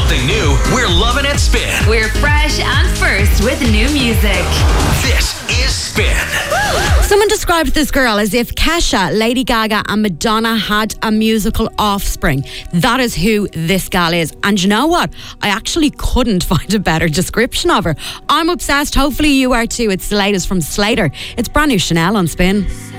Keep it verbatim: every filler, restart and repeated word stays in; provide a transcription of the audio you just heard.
something new, we're loving it Spin. We're fresh and first with new music. This is Spin. Someone described this girl as if Kesha, Lady Gaga and Madonna had a musical offspring. That is who this gal is. And you know what? I actually couldn't find a better description of her. I'm obsessed. Hopefully you are too. It's the latest from Slater. It's brand new Chanel on Spin.